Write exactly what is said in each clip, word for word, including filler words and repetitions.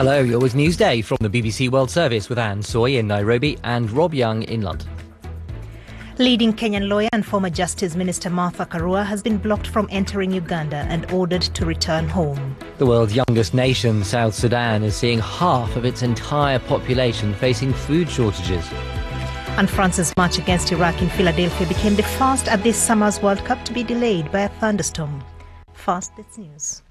Hello, you're with Newsday from the B B C World Service with Anne Soy in Nairobi and Rob Young in London. Leading Kenyan lawyer and former Justice Minister Martha Karua has been blocked from entering Uganda and ordered to return home. The world's youngest nation, South Sudan, is seeing half of its entire population facing food shortages. And France's match against Iraq in Philadelphia became the first at this summer's World Cup to be delayed by a thunderstorm. First, that's news.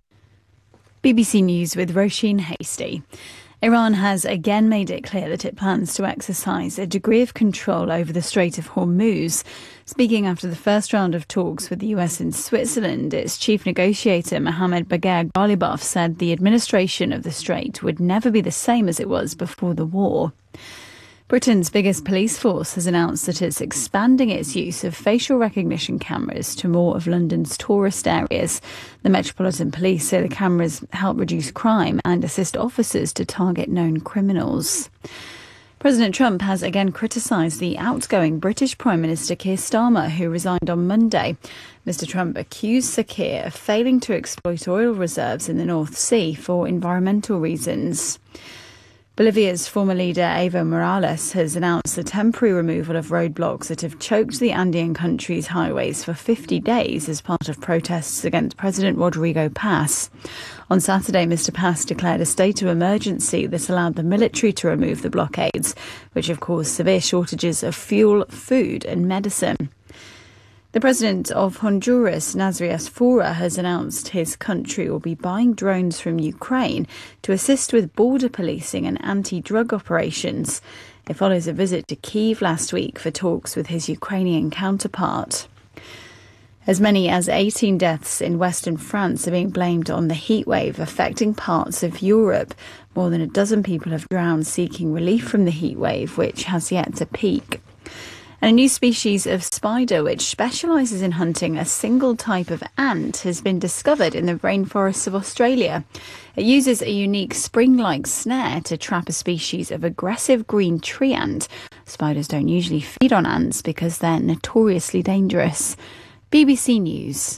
B B C News with Roisin Hasty. Iran has again made it clear that it plans to exercise a degree of control over the Strait of Hormuz. Speaking after the first round of talks with the U S in Switzerland, its chief negotiator Mohammed Bagher Ghalibaf said the administration of the strait would never be the same as it was before the war. Britain's biggest police force has announced that it's expanding its use of facial recognition cameras to more of London's tourist areas. The Metropolitan Police say the cameras help reduce crime and assist officers to target known criminals. President Trump has again criticised the outgoing British Prime Minister Keir Starmer, who resigned on Monday. Mister Trump accused Sir Keir of failing to exploit oil reserves in the North Sea for environmental reasons. Bolivia's former leader Evo Morales has announced the temporary removal of roadblocks that have choked the Andean country's highways for fifty days as part of protests against President Rodrigo Paz. On Saturday, Mister Paz declared a state of emergency that allowed the military to remove the blockades, which have caused severe shortages of fuel, food and medicine. The president of Honduras, Nasrias Fora, has announced his country will be buying drones from Ukraine to assist with border policing and anti-drug operations. It follows a visit to Kyiv last week for talks with his Ukrainian counterpart. As many as eighteen deaths in western France are being blamed on the heatwave affecting parts of Europe. More than a dozen people have drowned seeking relief from the heatwave, which has yet to peak. And a new species of spider, which specialises in hunting a single type of ant, has been discovered in the rainforests of Australia. It uses a unique spring-like snare to trap a species of aggressive green tree ant. Spiders don't usually feed on ants because they're notoriously dangerous. B B C News.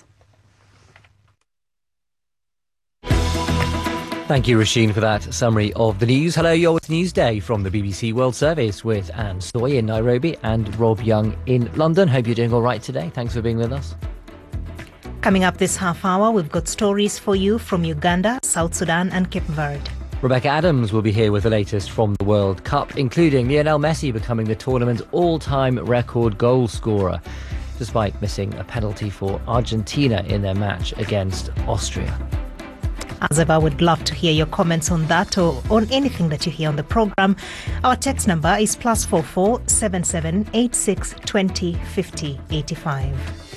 Thank you, Roisin, for that summary of the news. Hello, you're with Newsday from the B B C World Service with Anne Soy in Nairobi and Rob Young in London. Hope you're doing all right today. Thanks for being with us. Coming up this half hour, we've got stories for you from Uganda, South Sudan and Cape Verde. Rebecca Adams will be here with the latest from the World Cup, including Lionel Messi becoming the tournament's all-time record goal scorer, despite missing a penalty for Argentina in their match against Austria. As ever, I would love to hear your comments on that or on anything that you hear on the programme. Our text number is plus four four seven seven eight six twenty fifty eighty five.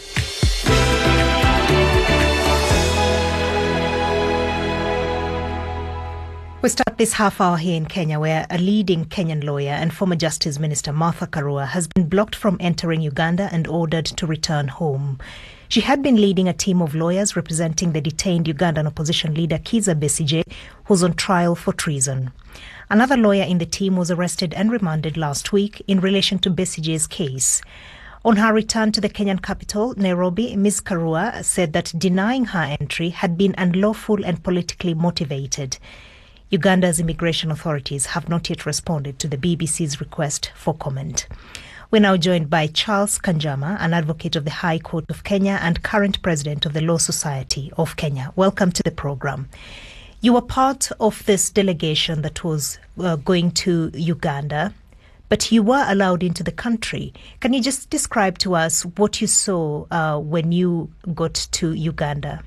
We start this half hour here in Kenya, where a leading Kenyan lawyer and former Justice Minister Martha Karua has been blocked from entering Uganda and ordered to return home. She had been leading a team of lawyers representing the detained Ugandan opposition leader Kizza Besigye, who's on trial for treason. Another lawyer in the team was arrested and remanded last week in relation to Besigye's case. On her return to the Kenyan capital, Nairobi, Miz Karua said that denying her entry had been unlawful and politically motivated. Uganda's immigration authorities have not yet responded to the B B C's request for comment. We're now joined by Charles Kanjama, an advocate of the High Court of Kenya and current president of the Law Society of Kenya. Welcome to the program. You were part of this delegation that was uh, going to Uganda, but you were allowed into the country. Can you just describe to us what you saw uh, when you got to Uganda?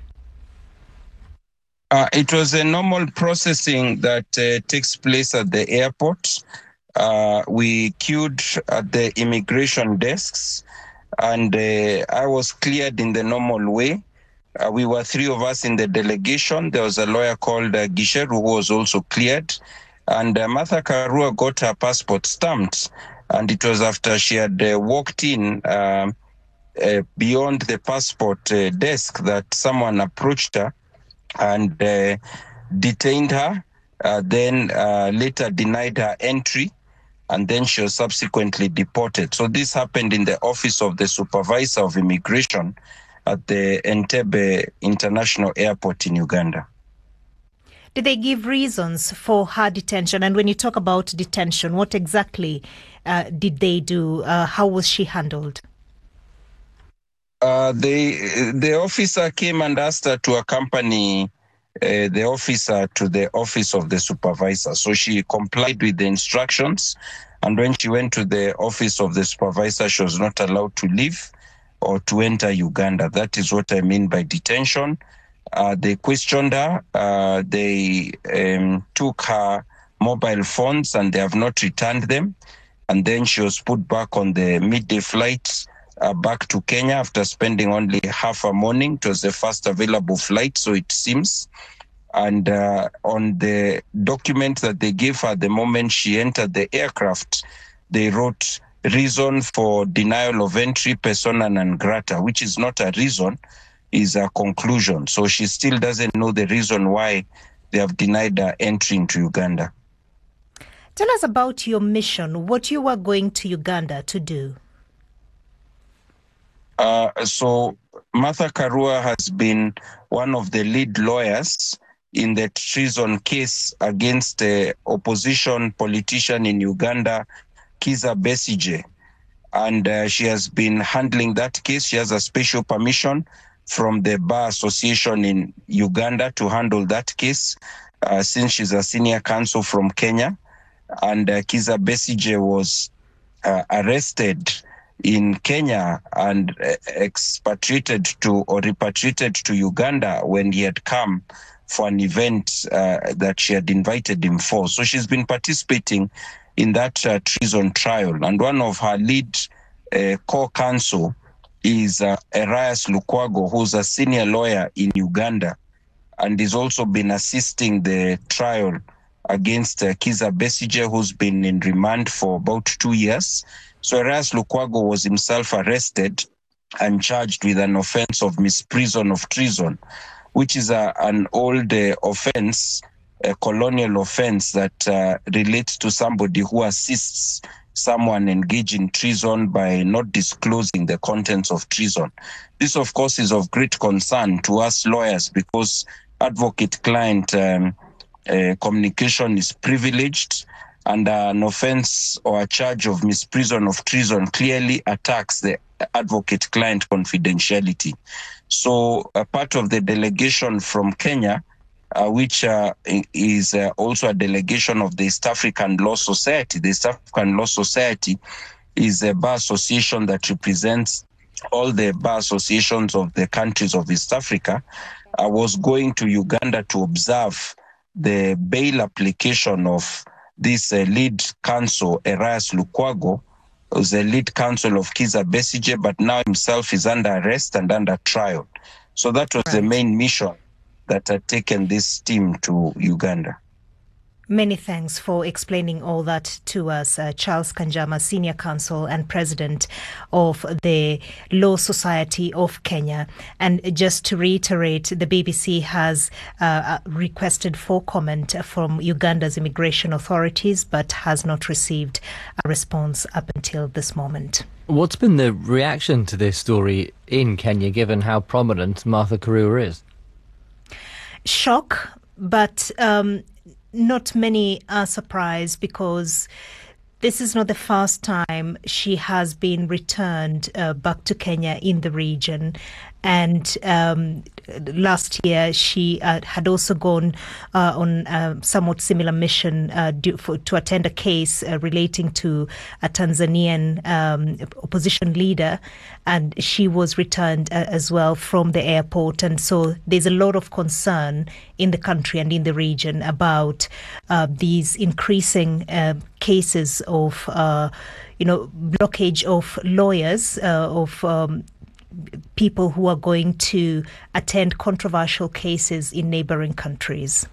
Uh, it was a normal processing that uh, takes place at the airport. Uh, we queued at the immigration desks and uh, I was cleared in the normal way. Uh, we were three of us in the delegation. There was a lawyer called uh, Gisher who was also cleared. And uh, Martha Karua got her passport stamped. And it was after she had uh, walked in uh, uh, beyond the passport uh, desk that someone approached her and uh, detained her, uh, then uh, later denied her entry. And then she was subsequently deported. So this happened in the office of the Supervisor of Immigration at the Entebbe International Airport in Uganda. Did they give reasons for her detention? And when you talk about detention, what exactly uh, did they do? Uh, how was she handled? Uh, they, the officer came and asked her to accompany uh, the officer to the office of the supervisor. So she complied with the instructions. And when she went to the office of the supervisor, she was not allowed to leave or to enter Uganda. That is what I mean by detention. Uh, they questioned her. Uh, they um, took her mobile phones and they have not returned them. And then she was put back on the midday flight uh, back to Kenya after spending only half a morning. It was the first available flight, so it seems. And uh, on the document that they gave her the moment she entered the aircraft, they wrote reason for denial of entry, persona non grata, which is not a reason, is a conclusion. So she still doesn't know the reason why they have denied her entry into Uganda. Tell us about your mission, what you were going to Uganda to do. Uh, so Martha Karua has been one of the lead lawyers in the treason case against the opposition politician in Uganda, Kizza Besigye. And uh, she has been handling that case. She has a special permission from the Bar Association in Uganda to handle that case uh, since she's a senior counsel from Kenya. And uh, Kizza Besigye was uh, arrested in Kenya and uh, expatriated to or repatriated to Uganda when he had come for an event uh, that she had invited him for. So she's been participating in that uh, treason trial. And one of her lead uh, co-counsel is uh, Erias Lukwago, who's a senior lawyer in Uganda and has also been assisting the trial against uh, Kizza Besigye, who's been in remand for about two years. So Erias Lukwago was himself arrested and charged with an offense of misprision of treason, which is a, an old uh, offense, a colonial offense that uh, relates to somebody who assists someone engaged in treason by not disclosing the contents of treason. This, of course, is of great concern to us lawyers because advocate-client um, uh, communication is privileged, and uh, an offense or a charge of misprision of treason clearly attacks the advocate-client confidentiality. So a part of the delegation from Kenya, uh, which uh, is uh, also a delegation of the East African Law Society. The East African Law Society is a bar association that represents all the bar associations of the countries of East Africa, uh, was going to Uganda to observe the bail application of this uh, lead counsel, Erias Lukwago, who's the lead counsel of Kizza Besigye, but now himself is under arrest and under trial. So that was right. The main mission that had taken this team to Uganda. Many thanks for explaining all that to us, uh, Charles Kanjama, Senior Counsel and President of the Law Society of Kenya. And just to reiterate, the B B C has uh, requested for comment from Uganda's immigration authorities, but has not received a response up until this moment. What's been the reaction to this story in Kenya, given how prominent Martha Karua is? Shock, but um, not many are surprised because this is not the first time she has been returned uh, back to Kenya in the region. And um, last year, she uh, had also gone uh, on a somewhat similar mission uh, do, for, to attend a case uh, relating to a Tanzanian um, opposition leader. And she was returned uh, as well from the airport. And so there's a lot of concern in the country and in the region about uh, these increasing uh, cases of, uh, you know, blockage of lawyers, uh, of um, people who are going to attend controversial cases in neighboring countries.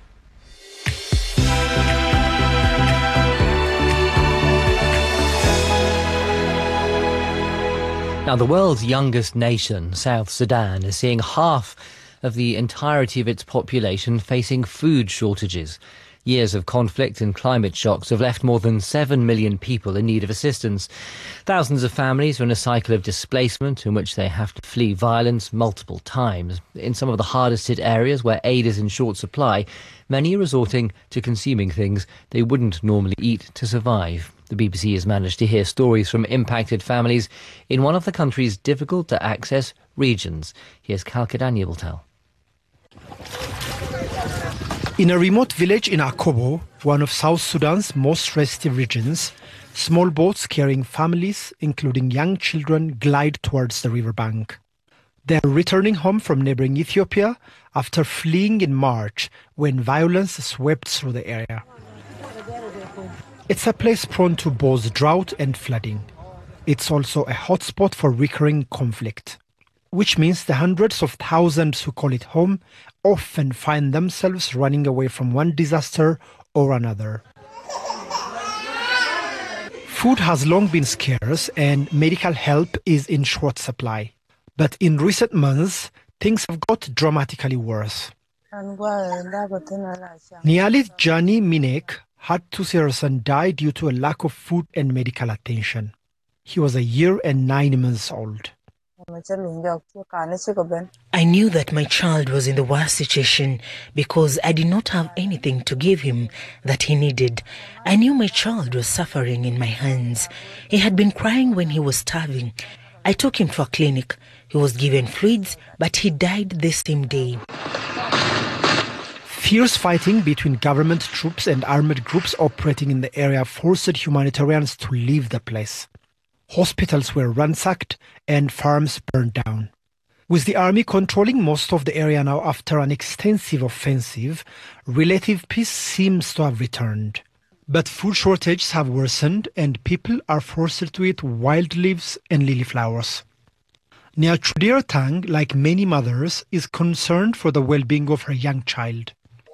Now, the world's youngest nation, South Sudan, is seeing half of the entirety of its population facing food shortages. Years of conflict and climate shocks have left more than seven million people in need of assistance. Thousands of families are in a cycle of displacement in which they have to flee violence multiple times. In some of the hardest hit areas where aid is in short supply, many are resorting to consuming things they wouldn't normally eat to survive. The B B C has managed to hear stories from impacted families in one of the country's difficult-to-access regions. Here's Kalkadan Yibeltal. In a remote village in Akobo, one of South Sudan's most restive regions, small boats carrying families, including young children, glide towards the riverbank. They are returning home from neighboring Ethiopia after fleeing in March when violence swept through the area. It's a place prone to both drought and flooding. It's also a hotspot for recurring conflict, which means the hundreds of thousands who call it home often find themselves running away from one disaster or another. Food has long been scarce and medical help is in short supply. But in recent months, things have got dramatically worse. Nialit Jani Minek had to see her son die due to a lack of food and medical attention. He was a year and nine months old. I knew that my child was in the worst situation because I did not have anything to give him that he needed. I knew my child was suffering in my hands. He had been crying when he was starving. I took him to a clinic. He was given fluids, but he died the same day. Fierce fighting between government troops and armed groups operating in the area forced humanitarians to leave the place. Hospitals were ransacked and farms burned down. With the army controlling most of the area now after an extensive offensive, relative peace seems to have returned. But food shortages have worsened and people are forced to eat wild leaves and lily flowers. Nia Chudir Tang, like many mothers, is concerned for the well-being of her young child.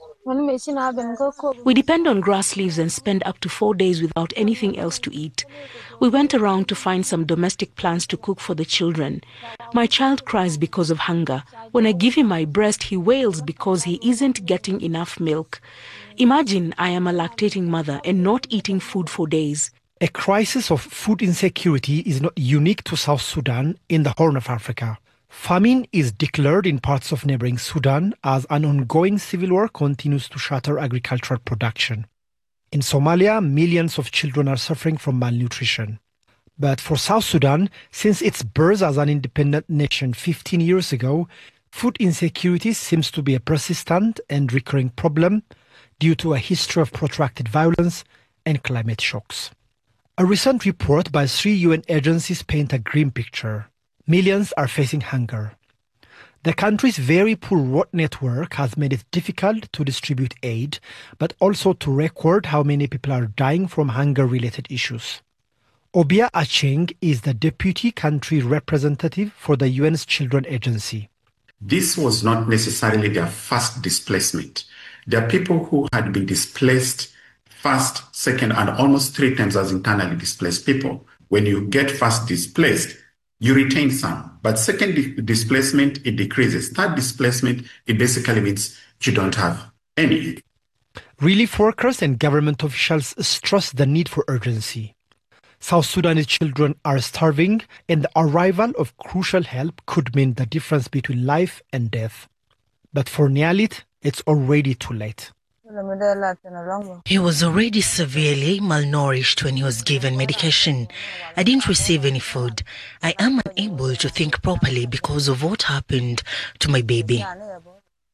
We depend on grass leaves and spend up to four days without anything else to eat. We went around to find some domestic plants to cook for the children. My child cries because of hunger. When I give him my breast, he wails because he isn't getting enough milk. Imagine I am a lactating mother and not eating food for days. A crisis of food insecurity is not unique to South Sudan in the Horn of Africa. Famine is declared in parts of neighboring Sudan as an ongoing civil war continues to shatter agricultural production. In Somalia, millions of children are suffering from malnutrition. But for South Sudan, since its birth as an independent nation fifteen years ago, food insecurity seems to be a persistent and recurring problem due to a history of protracted violence and climate shocks. A recent report by three U N agencies paints a grim picture. Millions are facing hunger. The country's very poor road network has made it difficult to distribute aid, but also to record how many people are dying from hunger-related issues. Obia Acheng is the deputy country representative for the U N's Children Agency. This was not necessarily their first displacement. There are people who had been displaced first, second, and almost three times as internally displaced people. When you get first displaced, you retain some, but second di- displacement, it decreases. Third displacement, it basically means you don't have any. Relief workers and government officials stress the need for urgency. South Sudanese children are starving, and the arrival of crucial help could mean the difference between life and death. But for Nialit, it's already too late. He was already severely malnourished when he was given medication. I didn't receive any food. I am unable to think properly because of what happened to my baby.